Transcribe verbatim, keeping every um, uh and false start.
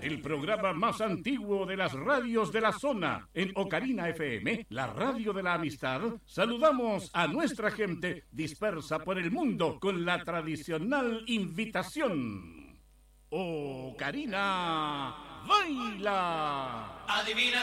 el programa más antiguo de las radios de la zona. En Ocarina F M, la radio de la amistad, saludamos a nuestra gente dispersa por el mundo con la tradicional invitación. Ocarina, baila. Adivina